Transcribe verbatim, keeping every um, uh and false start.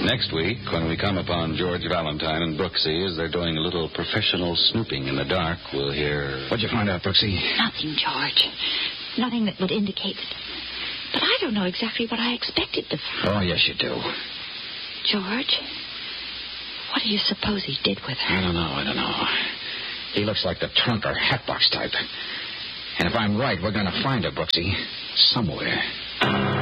Next week, when we come upon George Valentine and Brooksy as they're doing a little professional snooping in the dark, we'll hear... What'd you find out, Brooksy? Nothing, George. Nothing that would indicate it. But I don't know exactly what I expected to find. Oh, yes, you do. George, what do you suppose he did with her? I don't know, I don't know. He looks like the trunk or hatbox type. And if I'm right, we're going to find her, Brooksy, somewhere.